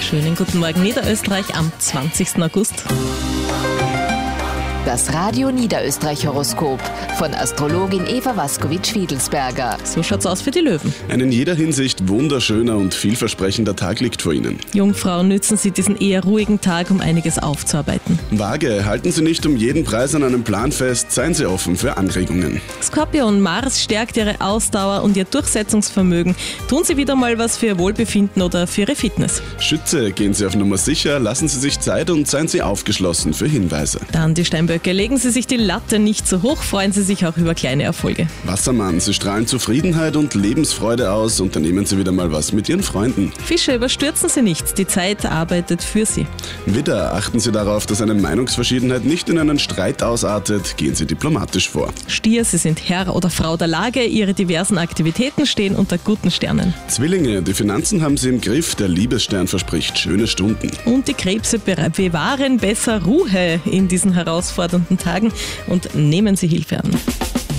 Schönen guten Morgen Niederösterreich am 20. August. Das Radio Niederösterreich Horoskop von Astrologin Eva Waskowitsch-Fiedelsberger. So schaut's aus für die Löwen. Ein in jeder Hinsicht wunderschöner und vielversprechender Tag liegt vor Ihnen. Jungfrauen, nützen Sie diesen eher ruhigen Tag, um einiges aufzuarbeiten. Waage, halten Sie nicht um jeden Preis an einem Plan fest, seien Sie offen für Anregungen. Skorpion, Mars stärkt Ihre Ausdauer und Ihr Durchsetzungsvermögen. Tun Sie wieder mal was für Ihr Wohlbefinden oder für Ihre Fitness. Schütze, gehen Sie auf Nummer sicher, lassen Sie sich Zeit und seien Sie aufgeschlossen für Hinweise. Dann die Steinböcke, legen Sie sich die Latte nicht so hoch, freuen Sie sich auch über kleine Erfolge. Wassermann, Sie strahlen Zufriedenheit und Lebensfreude aus, unternehmen Sie wieder mal was mit Ihren Freunden. Fische, überstürzen Sie nichts, die Zeit arbeitet für Sie. Widder, achten Sie darauf, dass eine Meinungsverschiedenheit nicht in einen Streit ausartet, gehen Sie diplomatisch vor. Stier, Sie sind Herr oder Frau der Lage, Ihre diversen Aktivitäten stehen unter guten Sternen. Zwillinge, die Finanzen haben Sie im Griff, der Liebesstern verspricht schöne Stunden. Und die Krebse, bewahren besser Ruhe in diesen herausfordernden Tagen und nehmen Sie Hilfe an.